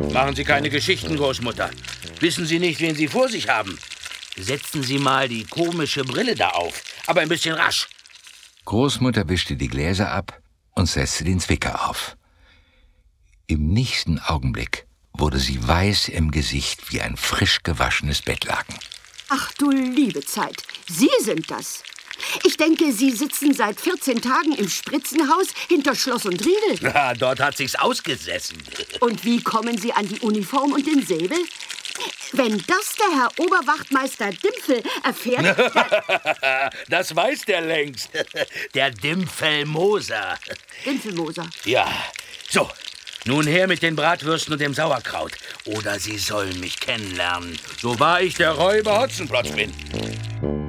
Machen Sie keine Geschichten, Großmutter. Wissen Sie nicht, wen Sie vor sich haben? Setzen Sie mal die komische Brille da auf, aber ein bisschen rasch. Großmutter wischte die Gläser ab und setzte den Zwicker auf. Im nächsten Augenblick wurde sie weiß im Gesicht wie ein frisch gewaschenes Bettlaken. Ach du liebe Zeit, Sie sind das. Ich denke, Sie sitzen seit 14 Tagen im Spritzenhaus hinter Schloss und Riegel. Na, dort hat sich's ausgesessen. Und wie kommen Sie an die Uniform und den Säbel? Wenn das der Herr Oberwachtmeister Dimpfel erfährt, dann... Das weiß der längst. Der Dimpfelmoser. Dimpfelmoser. Ja, so. Nun her mit den Bratwürsten und dem Sauerkraut. Oder Sie sollen mich kennenlernen, so wahr ich der Räuber Hotzenplotz bin.